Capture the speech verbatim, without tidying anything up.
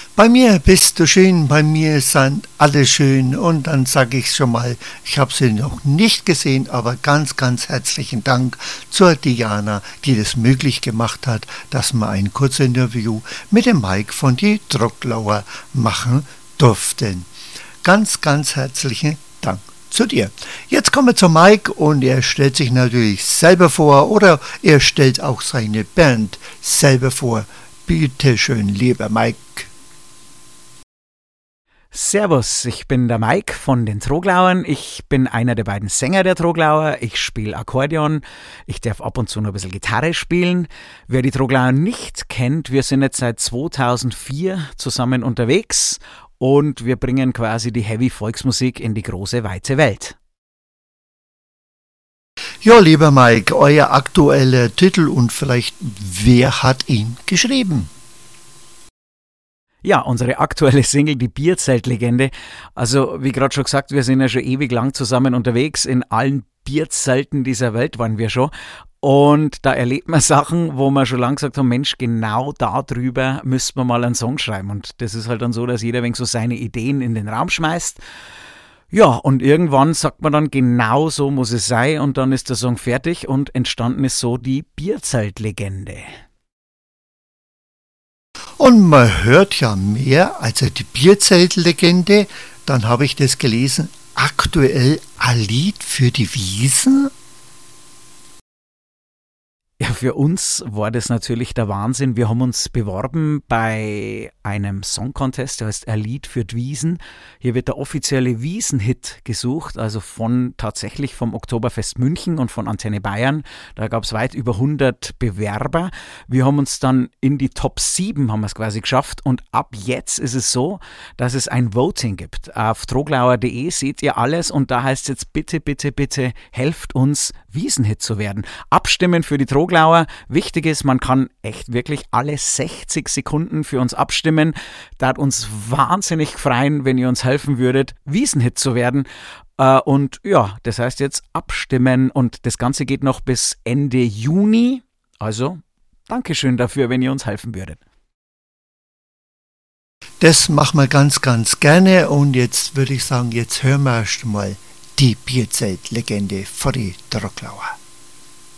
Bei mir bist du schön, bei mir sind alle schön. Und dann sage ich schon mal, ich habe sie noch nicht gesehen, aber ganz, ganz herzlichen Dank zur Diana, die das möglich gemacht hat, dass wir ein kurzes Interview mit dem Mike von die Trocklauer machen durften. Ganz, ganz herzlichen Dank zu dir. Jetzt kommen wir zu Mike und er stellt sich natürlich selber vor oder er stellt auch seine Band selber vor. Bitte schön, lieber Mike. Servus, ich bin der Mike von den Troglauern. Ich bin einer der beiden Sänger der Troglauer. Ich spiele Akkordeon. Ich darf ab und zu noch ein bisschen Gitarre spielen. Wer die Troglauer nicht kennt, wir sind jetzt seit zweitausendvier zusammen unterwegs und wir bringen quasi die Heavy-Volksmusik in die große, weite Welt. Ja, lieber Mike, euer aktueller Titel und vielleicht wer hat ihn geschrieben? Ja, unsere aktuelle Single, die Bierzeltlegende. Also, wie gerade schon gesagt, wir sind ja schon ewig lang zusammen unterwegs. In allen Bierzelten dieser Welt waren wir schon. Und da erlebt man Sachen, wo man schon lange gesagt hat, Mensch, genau darüber müsste man mal einen Song schreiben. Und das ist halt dann so, dass jeder wenig so seine Ideen in den Raum schmeißt. Ja, und irgendwann sagt man dann, genau so muss es sein. Und dann ist der Song fertig und entstanden ist so die Bierzeltlegende. Und man hört ja mehr, also die Bierzeltlegende, dann habe ich das gelesen, aktuell ein Lied für die Wiesn. Ja, für uns war das natürlich der Wahnsinn. Wir haben uns beworben bei einem Song Contest, der heißt Ein Lied für die Wiesn. Hier wird der offizielle Wiesn-Hit gesucht, also von tatsächlich vom Oktoberfest München und von Antenne Bayern. Da gab es weit über hundert Bewerber. Wir haben uns dann in die Top sieben haben wir es quasi geschafft und ab jetzt ist es so, dass es ein Voting gibt. Auf troglauer punkt de seht ihr alles und da heißt es jetzt bitte, bitte, bitte helft uns, Wiesn-Hit zu werden. Abstimmen für die Troglauer. Wichtig ist, man kann echt wirklich alle sechzig Sekunden für uns abstimmen. Da hat uns wahnsinnig freuen, wenn ihr uns helfen würdet, Wiesn-Hit zu werden. Und ja, das heißt jetzt abstimmen und das Ganze geht noch bis Ende Juni. Also, Dankeschön dafür, wenn ihr uns helfen würdet. Das machen wir ganz, ganz gerne und jetzt würde ich sagen, jetzt hören wir erst mal die Bierzeltlegende von die Trocklauer.